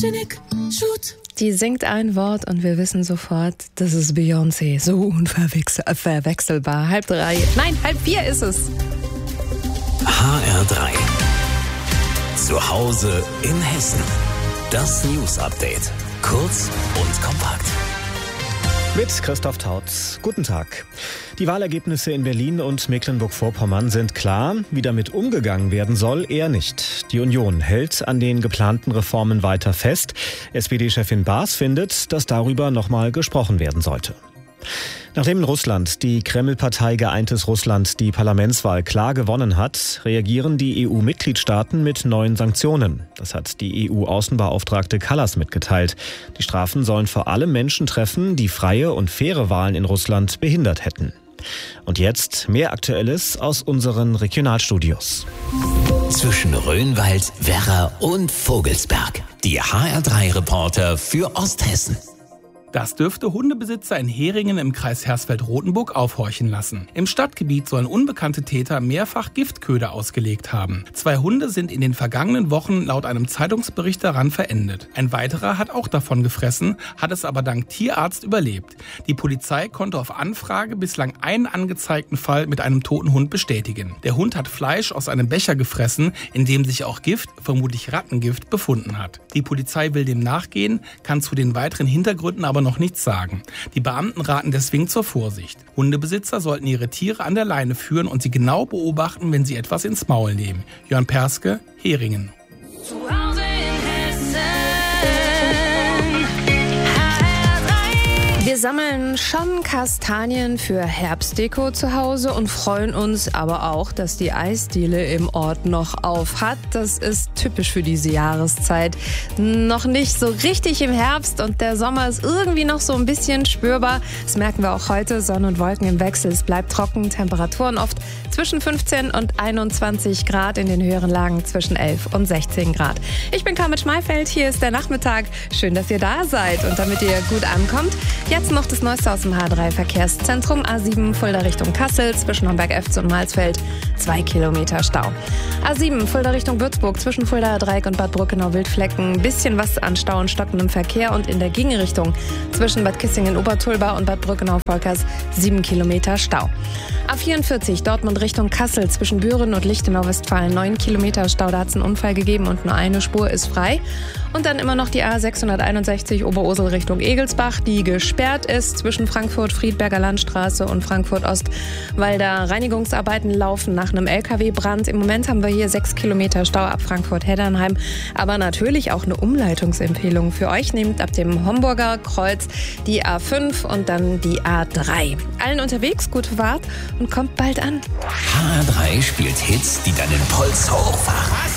Photogenic, shoot. Die singt ein Wort und wir wissen sofort, das ist Beyoncé. So unverwechselbar. 2:30. Nein, 3:30 ist es. HR3. Zu Hause in Hessen. Das News-Update. Kurz und kompakt. Mit Christoph Tautz. Guten Tag. Die Wahlergebnisse in Berlin und Mecklenburg-Vorpommern sind klar. Wie damit umgegangen werden soll, eher nicht. Die Union hält an den geplanten Reformen weiter fest. SPD-Chefin Baas findet, dass darüber nochmal gesprochen werden sollte. Nachdem in Russland die Kreml-Partei Geeintes Russland die Parlamentswahl klar gewonnen hat, reagieren die EU-Mitgliedstaaten mit neuen Sanktionen. Das hat die EU-Außenbeauftragte Kallas mitgeteilt. Die Strafen sollen vor allem Menschen treffen, die freie und faire Wahlen in Russland behindert hätten. Und jetzt mehr Aktuelles aus unseren Regionalstudios. Zwischen Rhönwald, Werra und Vogelsberg. Die HR3-Reporter für Osthessen. Das dürfte Hundebesitzer in Heringen im Kreis Hersfeld-Rotenburg aufhorchen lassen. Im Stadtgebiet sollen unbekannte Täter mehrfach Giftköder ausgelegt haben. 2 Hunde sind in den vergangenen Wochen laut einem Zeitungsbericht daran verendet. Ein weiterer hat auch davon gefressen, hat es aber dank Tierarzt überlebt. Die Polizei konnte auf Anfrage bislang einen angezeigten Fall mit einem toten Hund bestätigen. Der Hund hat Fleisch aus einem Becher gefressen, in dem sich auch Gift, vermutlich Rattengift, befunden hat. Die Polizei will dem nachgehen, kann zu den weiteren Hintergründen aber noch nichts sagen. Die Beamten raten deswegen zur Vorsicht. Hundebesitzer sollten ihre Tiere an der Leine führen und sie genau beobachten, wenn sie etwas ins Maul nehmen. Jörn Perske, Heringen. Wir sammeln schon Kastanien für Herbstdeko zu Hause und freuen uns aber auch, dass die Eisdiele im Ort noch auf hat. Das ist typisch für diese Jahreszeit. Noch nicht so richtig im Herbst und der Sommer ist irgendwie noch so ein bisschen spürbar. Das merken wir auch heute. Sonne und Wolken im Wechsel. Es bleibt trocken. Temperaturen oft zwischen 15 und 21 Grad. In den höheren Lagen zwischen 11 und 16 Grad. Ich bin Carmen Schmeifeld. Hier ist der Nachmittag. Schön, dass ihr da seid. Und damit ihr gut ankommt, jetzt noch das Neueste aus dem H3-Verkehrszentrum. A7 Fulda Richtung Kassel, zwischen Homberg-Efz und Malsfeld 2 Kilometer Stau. A7 Fulda Richtung Würzburg, zwischen Fuldaer Dreieck und Bad Brückenau-Wildflecken. Ein bisschen was an Stau und stockendem Verkehr. Und in der Gegenrichtung zwischen Bad Kissingen-Obertulba und Bad Brückenau-Volkers 7 Kilometer Stau. A44 Dortmund Richtung Kassel, zwischen Büren und Lichtenau-Westfalen 9 Kilometer Stau. Da hat es einen Unfall gegeben und nur eine Spur ist frei. Und dann immer noch die A661 Oberursel Richtung Egelsbach, die gesperrt ist zwischen Frankfurt-Friedberger Landstraße und Frankfurt-Ost, weil da Reinigungsarbeiten laufen nach einem LKW-Brand. Im Moment haben wir hier 6 Kilometer Stau ab Frankfurt-Heddernheim, aber natürlich auch eine Umleitungsempfehlung für euch. Nehmt ab dem Homburger Kreuz die A5 und dann die A3. Allen unterwegs, gute Fahrt und kommt bald an. HR3 spielt Hits, die deinen Puls hochfahren.